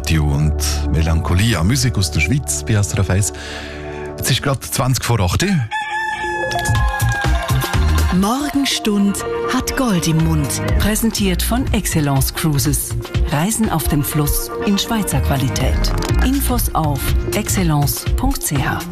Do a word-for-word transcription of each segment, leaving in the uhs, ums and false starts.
Mathieu und Melancholia, Musik aus der Schweiz bei S R F eins. Jetzt ist gerade zwanzig vor acht. Morgenstund hat Gold im Mund. Präsentiert von Excellence Cruises. Reisen auf dem Fluss in Schweizer Qualität. Infos auf excellence punkt c h.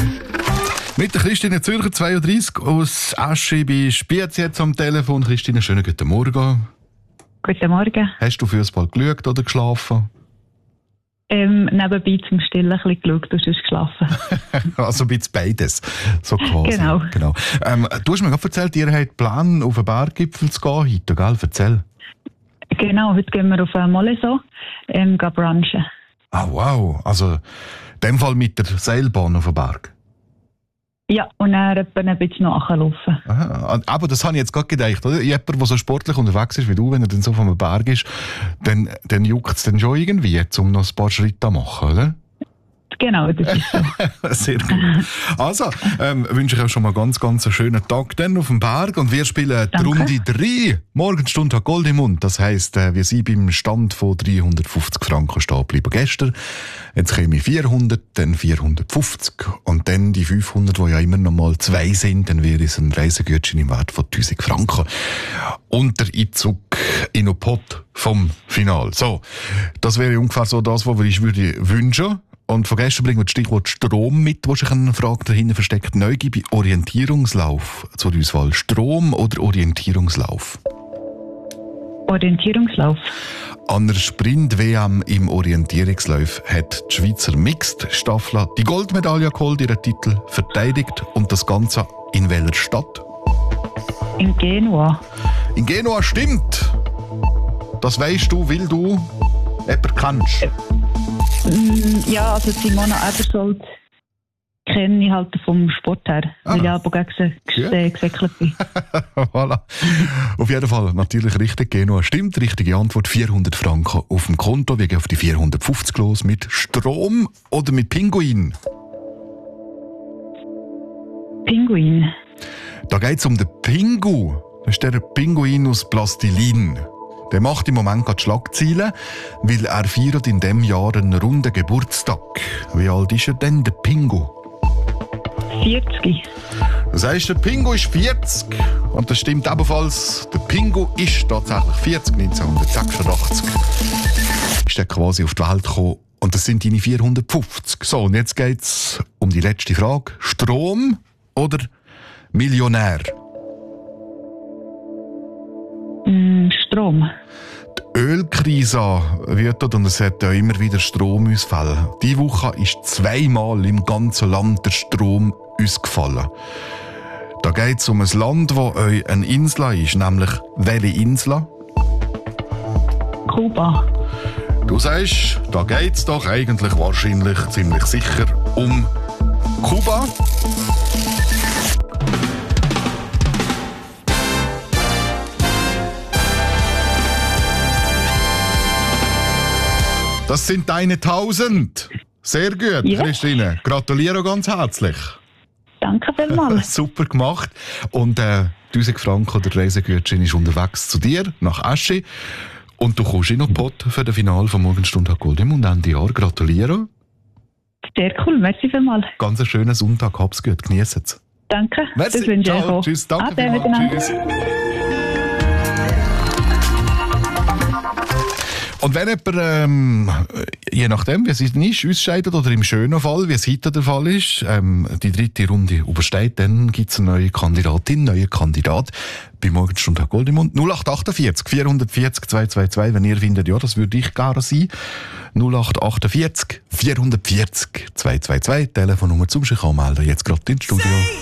Mit der Christine Zürcher, zweiunddreißig, aus Aschi bei Spiez jetzt am Telefon. Christine, schönen guten Morgen. Guten Morgen. Hast du Fußball geschaut oder geschlafen? Ähm, nebenbei zum Stillen ein bisschen geschaut und sonst geschlafen. Also ein bisschen beides. So quasi. Genau. genau. Ähm, du hast mir gerade erzählt, ihr habt Plan, auf einen Berggipfel zu gehen heute, gell? Erzähl. Genau, heute gehen wir auf einen Moleso, ähm, gehen brunchen. Ah, wow. Also in dem Fall mit der Seilbahn auf den Berg. Ja, und dann etwa ein bisschen nachlaufen. Aha, aber das habe ich jetzt gerade gedacht, oder? Jemand, der so sportlich unterwegs ist wie du, wenn er dann so vom Berg ist, dann, dann juckt es dann schon irgendwie, um noch ein paar Schritte zu machen, oder? Genau, das ist so. Sehr gut. Also, ähm, wünsche ich euch schon mal ganz, ganz einen schönen Tag dann auf dem Berg. Und wir spielen die Runde drei. Morgenstunde hat Gold im Mund. Das heisst, äh, wir sind beim Stand von dreihundertfünfzig Franken stehen geblieben gestern. Jetzt käme vierhundert, dann vierhundertfünfzig und dann die fünfhundert, die ja immer noch mal zwei sind. Dann wäre es ein Reisegutschein im Wert von tausend Franken. Und der Einzug in den Pot vom Final. So, das wäre ungefähr so das, was ich würde wünschen. Und von gestern bringen wir das Stichwort Strom mit, wo sich eine Frage dahinter versteckt. Neu gebe ich Orientierungslauf zur Auswahl. Strom oder Orientierungslauf? Orientierungslauf. An der Sprint-W M im Orientierungslauf hat die Schweizer Mixed-Staffel die Goldmedaille geholt, ihren Titel verteidigt. Und das Ganze in welcher Stadt? In Genua. In Genua, stimmt. Das weisst du, weil du jemanden kennst. Ja, also Simona Ebersold kenne ich halt vom Sport her, ah. weil ich aber gegen sie ja. gesäckelt bin. Voilà. Auf jeden Fall natürlich richtig, Genua stimmt. Richtige Antwort, vierhundert Franken auf dem Konto. Wir gehen auf die vierhundertfünfzig los. Mit Strom oder mit Pinguin? Pinguin. Da geht es um den Pingu. Das ist der Pinguin aus Plastilin. Der macht im Moment gerade Schlagzeilen, weil er feiert in diesem Jahr einen runden Geburtstag. Wie alt ist er denn, der Pingu? vierzig. Das heisst, der Pingu ist vierzig. Und das stimmt ebenfalls. Der Pingu ist tatsächlich vierzig, neunzehnhundertsechsundachtzig. Ist er quasi auf die Welt gekommen. Und das sind deine vierhundertfünfzig. So, und jetzt geht es um die letzte Frage. Strom oder Millionär? Strom. Die Ölkrise wird und es hat ja immer wieder Stromausfälle. Diese Woche ist zweimal im ganzen Land der Strom ausgefallen. Da geht es um ein Land, das euch eine Insel ist, nämlich welche Insel? Kuba. Du sagst, da geht es doch eigentlich wahrscheinlich ziemlich sicher um Kuba. Das sind deine tausend. Sehr gut, ja. Christine. Gratuliere ganz herzlich. Danke vielmals. Super gemacht. Und äh, tausend Franken oder Reisegutschein ist unterwegs zu dir, nach Aschi. Und du kommst in den Pot für das Finale von Morgenstunde hat Gold im Mund Ende Jahr. Gratuliere. Sehr cool, merci vielmals. Ganz einen schönen Sonntag, hab's gut, genießt es. Danke, merci. Das wünsche ich auch. Tschüss, danke Ade, vielmals. Tschüss. Und wenn jemand, ähm, je nachdem, wie es ist, ausscheidet oder im schönen Fall, wie es heute der Fall ist, ähm, die dritte Runde übersteht, dann gibt es eine neue Kandidatin, neue Kandidat bei Morgenstunde hat Gold im Mund. null acht achtundvierzig vierhundertvierzig zweihundertzweiundzwanzig, wenn ihr findet, ja, das würde ich gerne sein. null acht achtundvierzig vierhundertvierzig zweihundertzweiundzwanzig, Telefonnummer zum sich anmelden. Jetzt gerade ins Studio.